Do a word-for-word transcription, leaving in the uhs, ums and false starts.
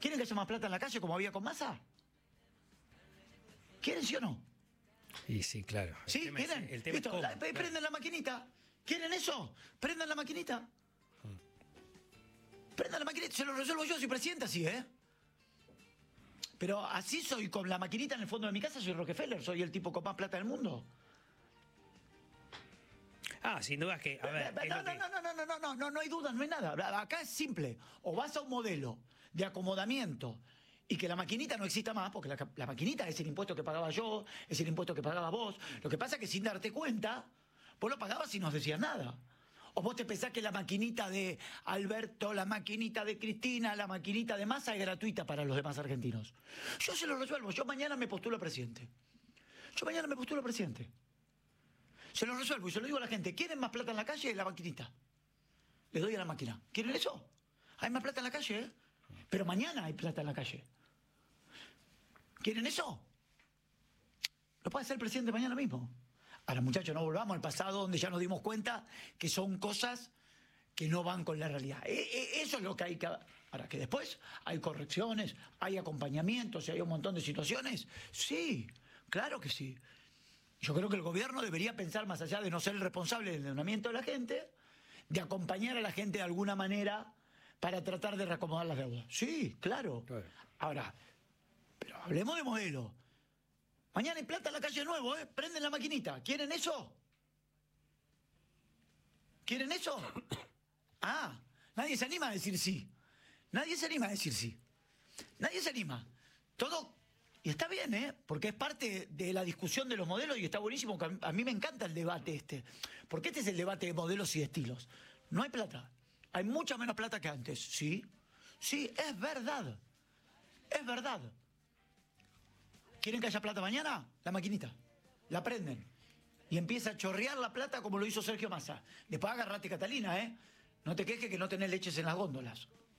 ¿Quieren que haya más plata en la calle como había con Massa? ¿Quieren, sí o no? Y sí, claro. ¿Sí? El tema ¿Quieren? es, el tema Listo, es cómo, la, claro. Prenden la maquinita. ¿Quieren eso? Prendan la maquinita. Prendan la maquinita. Se lo resuelvo yo, soy presidente así, ¿eh? Pero así soy, con la maquinita en el fondo de mi casa, soy Rockefeller, soy el tipo con más plata del mundo. Ah, sin duda que, a ver, es No, lo no, que- no, no, no, no, no, no, no, no hay dudas, no hay nada. Acá es simple. O vas a un modelo de acomodamiento y que la maquinita no exista más, porque la, la maquinita es el impuesto que pagaba yo, es el impuesto que pagaba vos. Lo que pasa es que sin darte cuenta, vos lo pagabas y no decías nada. O vos te pensás que la maquinita de Alberto, la maquinita de Cristina, la maquinita de Massa es gratuita para los demás argentinos. Yo se lo resuelvo. Yo mañana me postulo a presidente. Yo mañana me postulo a presidente. Se lo resuelvo y se lo digo a la gente. ¿Quieren más plata en la calle? La maquinita. Les doy a la máquina. ¿Quieren eso? Hay más plata en la calle, ¿eh? Pero mañana hay plata en la calle. ¿Quieren eso? Lo puede hacer el presidente mañana mismo. Ahora, muchachos, no volvamos al pasado donde ya nos dimos cuenta que son cosas que no van con la realidad. E e eso es lo que hay que... Ahora, que después hay correcciones, hay acompañamientos, hay un montón de situaciones. Sí, claro que sí. Yo creo que el gobierno debería pensar, más allá de no ser el responsable del endeudamiento de la gente, de acompañar a la gente de alguna manera para tratar de reacomodar las deudas. Sí, claro. Claro. Ahora, pero hablemos de modelo. Mañana hay plata en la calle de nuevo, ¿eh? Prenden la maquinita. ¿Quieren eso? ¿Quieren eso? Ah, nadie se anima a decir sí. Nadie se anima a decir sí. Nadie se anima. Todo... Y está bien, ¿eh? Porque es parte de la discusión de los modelos y está buenísimo. Que a mí me encanta el debate este. Porque este es el debate de modelos y de estilos. No hay plata. Hay mucha menos plata que antes. Sí, sí, es verdad. Es verdad. ¿Quieren que haya plata mañana? La maquinita. La prenden. Y empieza a chorrear la plata como lo hizo Sergio Massa. Después agarrate, Catalina, ¿eh? No te quejes que no tenés leches en las góndolas.